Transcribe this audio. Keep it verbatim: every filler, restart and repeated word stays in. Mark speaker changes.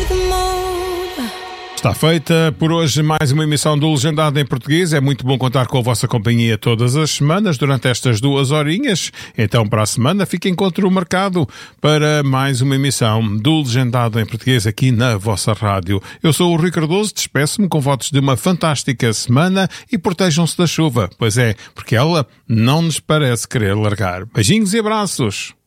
Speaker 1: Está feita por hoje mais uma emissão do Legendado em Português. É muito bom contar com a vossa companhia todas as semanas, durante estas duas horinhas. Então, para a semana, fiquem contra o mercado para mais uma emissão do Legendado em Português aqui na vossa rádio. Eu sou o Rui Cardoso, despeço-me com votos de uma fantástica semana e protejam-se da chuva. Pois é, porque ela não nos parece querer largar. Beijinhos e abraços.